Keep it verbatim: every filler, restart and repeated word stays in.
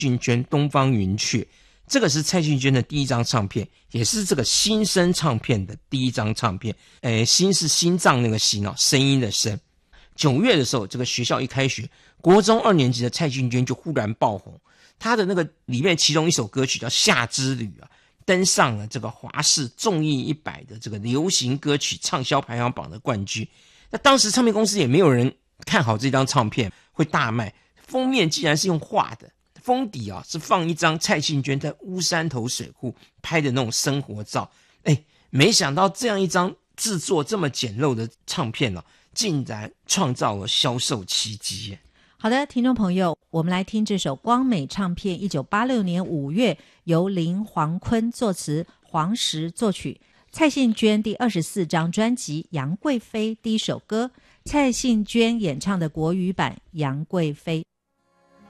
幸娟《东方云雀》，这个是蔡幸娟的第一张唱片，也是这个新生唱片的第一张唱片。诶，心是心脏那个心哦，声音的声。九月的时候，这个学校一开学，国中二年级的蔡幸娟就忽然爆红，她的那个里面其中一首歌曲叫《夏之旅》啊，登上了这个华视综艺一百的这个流行歌曲畅销排行榜的冠军。那当时唱片公司也没有人看好这张唱片会大卖，封面竟然是用画的，封底啊是放一张蔡幸娟在乌山头水库拍的那种生活照。哎，没想到这样一张制作这么简陋的唱片啊，竟然创造了销售奇迹。 好的，听众朋友，我们来听这首光美唱片一九八六年五月由林黄坤作词，黄石作曲，蔡幸娟第二十四张专辑《杨贵妃》第一首歌，蔡幸娟演唱的国语版《杨贵妃》。